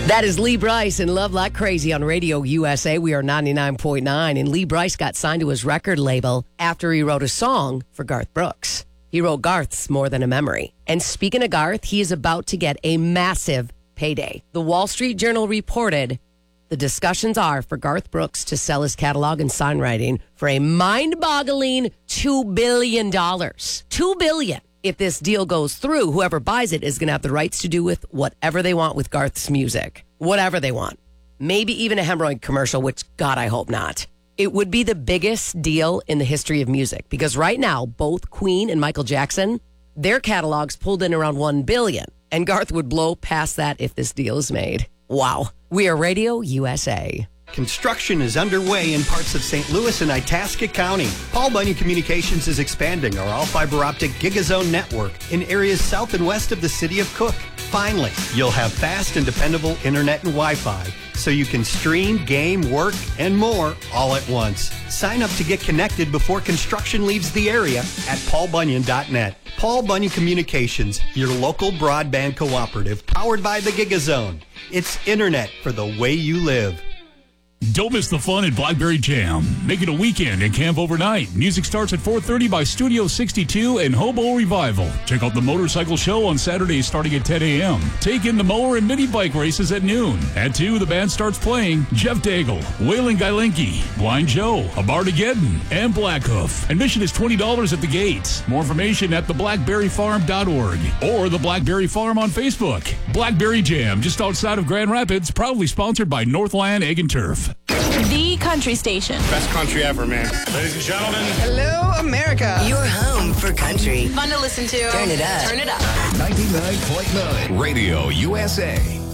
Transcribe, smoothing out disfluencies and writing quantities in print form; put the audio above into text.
That is Lee Brice and Love Like Crazy on Radio USA. We are 99.9. And Lee Brice got signed to his record label after he wrote a song for Garth Brooks. He wrote Garth's More Than a Memory. And speaking of Garth, he is about to get a massive payday. The Wall Street Journal reported the discussions are for Garth Brooks to sell his catalog and songwriting for a mind-boggling $2 billion. $2 billion. If this deal goes through, whoever buys it is going to have the rights to do with whatever they want with Garth's music. Whatever they want. Maybe even a hemorrhoid commercial, which, God, I hope not. It would be the biggest deal in the history of music because right now, both Queen and Michael Jackson, their catalogs pulled in around $1 billion. And Garth would blow past that if this deal is made. Wow. We are Radio USA. Construction is underway in parts of St. Louis and Itasca County. Paul Bunyan Communications is expanding our all-fiber optic GigaZone network in areas south and west of the city of Cook. Finally, you'll have fast and dependable internet and Wi-Fi so you can stream, game, work, and more all at once. Sign up to get connected before construction leaves the area at paulbunyan.net. Paul Bunyan Communications, your local broadband cooperative powered by the GigaZone. It's internet for the way you live. Don't miss the fun at Blackberry Jam. Make it a weekend and camp overnight. Music starts at 4:30 by Studio 62 and Hobo Revival. Check out the motorcycle show on Saturdays starting at 10 a.m. Take in the mower and mini bike races at noon. At 2, the band starts playing Jeff Daigle, Waylon Gailenki, Blind Joe, Abartageddon, and Blackhoof. Admission is $20 at the gates. More information at theblackberryfarm.org or the Blackberry Farm on Facebook. Blackberry Jam, just outside of Grand Rapids, proudly sponsored by Northland Egg and Turf. The country station. Best country ever, man. Ladies and gentlemen. Hello, America. Your home for country. Fun to listen to. Turn it up. Turn it up. 99.9 Radio USA.